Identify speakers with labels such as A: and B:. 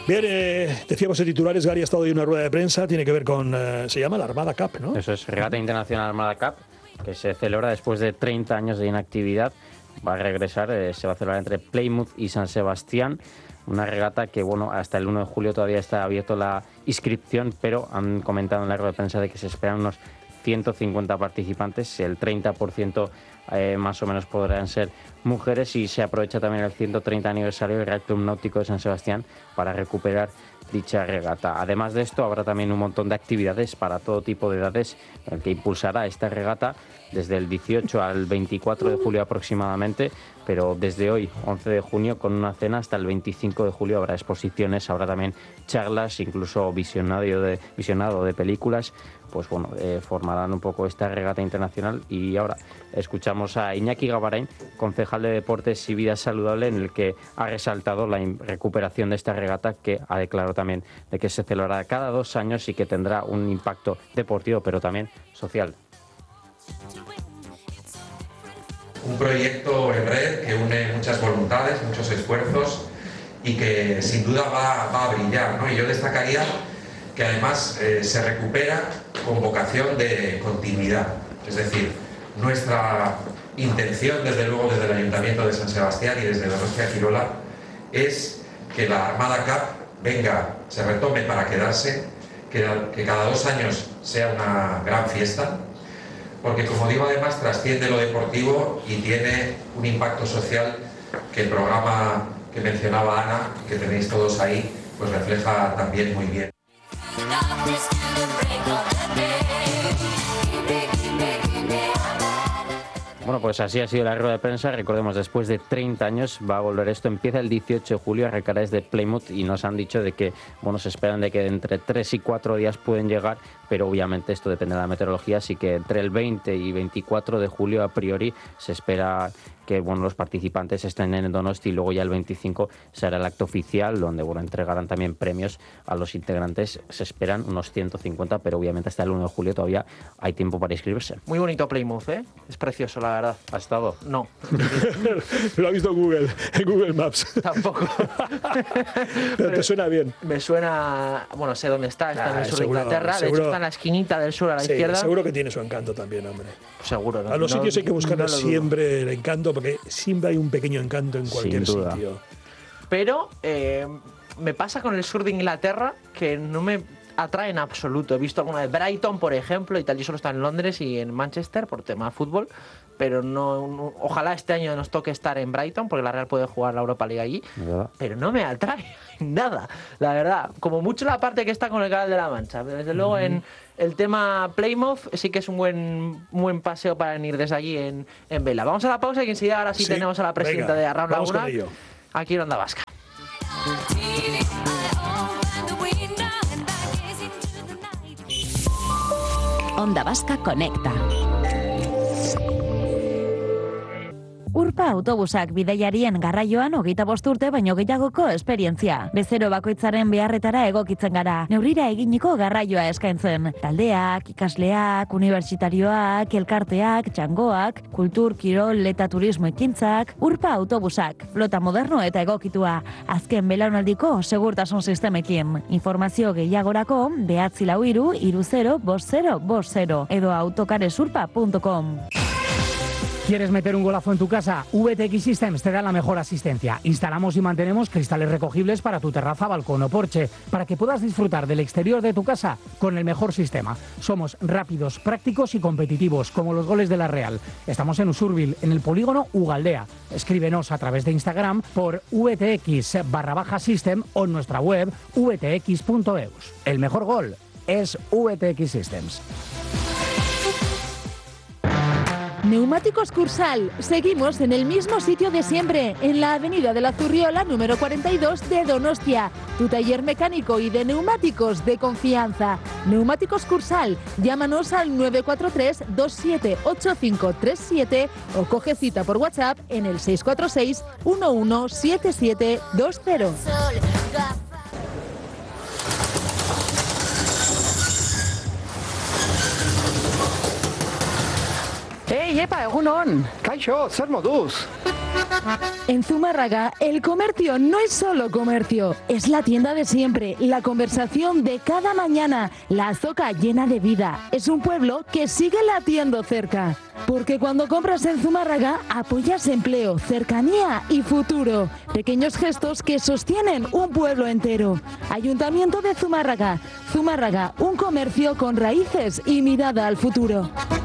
A: Bien, decíamos en titulares, Gary ha estado hoy en una rueda de prensa, tiene que ver con, se llama la Armada Cup, ¿no?
B: Eso es, Regata Internacional Armada Cup, que se celebra después de 30 años de inactividad. Va a regresar, se va a celebrar entre Plymouth y San Sebastián. Una regata que, bueno, hasta el 1 de julio todavía está abierto la inscripción, pero han comentado en la rueda de prensa de que se esperan unos 150 participantes, el 30% más o menos podrán ser mujeres, y se aprovecha también el 130 aniversario del Real Club Náutico de San Sebastián para recuperar dicha regata. Además de esto, habrá también un montón de actividades para todo tipo de edades que impulsará esta regata desde el 18 al 24 de julio aproximadamente, pero desde hoy, 11 de junio, con una cena hasta el 25 de julio habrá exposiciones, habrá también charlas, incluso visionado de películas. Pues bueno, formarán un poco esta regata internacional. Y ahora escuchamos a Iñaki Gabarain, concejal de Deportes y Vida Saludable, en el que ha resaltado la recuperación de esta regata, que ha declarado también de que se celebrará cada 2 años y que tendrá un impacto deportivo pero también social.
C: Un proyecto en red que une muchas voluntades, muchos esfuerzos y que sin duda va a brillar, ¿no? Y yo destacaría que además se recupera con vocación de continuidad. Es decir, nuestra intención, desde luego, desde el Ayuntamiento de San Sebastián y desde Donostia Kirola, es que la Armada Cup venga, se retome para quedarse, que cada 2 años sea una gran fiesta, porque, como digo, además trasciende lo deportivo y tiene un impacto social que el programa que mencionaba Ana, que tenéis todos ahí, pues refleja también muy bien.
B: Bueno, pues así ha sido la rueda de prensa. Recordemos, después de 30 años va a volver esto. Empieza el 18 de julio, recaerá desde Plymouth, y nos han dicho de que, bueno, se esperan de que entre 3 y 4 días pueden llegar, pero obviamente esto depende de la meteorología, así que entre el 20 y 24 de julio a priori se espera que, bueno, los participantes estén en Donosti, y luego ya el 25 será el acto oficial, donde, bueno, entregarán también premios a los integrantes. Se esperan unos 150, pero obviamente hasta el 1 de julio todavía hay tiempo para inscribirse.
D: Muy bonito Plymouth, ¿eh? Es precioso, la verdad.
B: ¿Has estado?
D: No.
A: Lo ha visto en Google Maps.
D: Tampoco.
A: Pero te suena bien.
D: Me suena... Bueno, sé dónde está en el sur
A: seguro,
D: de Inglaterra.
A: seguro.
D: De hecho, está en la esquinita del sur a la izquierda.
A: Seguro que tiene su encanto también, hombre.
D: Seguro, ¿no?
A: A los sitios hay que buscar siempre el encanto, porque siempre hay un pequeño encanto en cualquier sitio.
D: Pero me pasa con el sur de Inglaterra que no me atrae en absoluto. He visto alguna de Brighton, por ejemplo, y tal. Yo solo estaba en Londres y en Manchester por tema de fútbol, pero no, ojalá este año nos toque estar en Brighton, porque la Real puede jugar la Europa League allí, pero no me atrae nada, la verdad. Como mucho la parte que está con el Canal de la Mancha. Desde luego en el tema Plymouth sí que es un buen paseo para venir desde allí en vela. Vamos a la pausa y enseguida ahora sí tenemos a la presidenta de Arram Laguna aquí en Onda Vasca.
E: Onda Vasca Conecta. Urpa autobusak bidaiarien garraioan 25 urte baino gehiagoko esperientzia. Bezero bakoitzaren beharretara egokitzen gara. Neurrira eginiko garraioa eskaintzen. Taldeak, ikasleak, unibertsitarioak, elkarteak, txangoak, kultur, kirol eta turismo ekintzak. Urpa autobusak, flota moderno eta egokitua. Azken belaunaldiko segurtasun sistemekin. Informazio gehiagorako 943 30 50 50 edo autocaresurpa.com.
F: ¿Quieres meter un golazo en tu casa? VTX Systems te da la mejor asistencia. Instalamos y mantenemos cristales recogibles para tu terraza, balcón o porche, para que puedas disfrutar del exterior de tu casa con el mejor sistema. Somos rápidos, prácticos y competitivos, como los goles de la Real. Estamos en Usurbil, en el polígono Ugaldea. Escríbenos a través de Instagram por VTX_System o en nuestra web vtx.eus. El mejor gol es VTX Systems.
G: Neumáticos Cursal. Seguimos en el mismo sitio de siempre, en la avenida de la Zurriola, número 42 de Donostia. Tu taller mecánico y de neumáticos de confianza. Neumáticos Cursal. Llámanos al 943-278537 o coge cita por WhatsApp en el 646 117720.
H: Ei, epa, egunon! Kaixo, zer moduz?
G: En Zumárraga, el comercio no es solo comercio, es la tienda de siempre, la conversación de cada mañana, la azoca llena de vida. Es un pueblo que sigue latiendo cerca. Porque cuando compras en Zumárraga, apoyas empleo, cercanía y futuro. Pequeños gestos que sostienen un pueblo entero. Ayuntamiento de Zumárraga. Zumárraga, un comercio con raíces y mirada al futuro.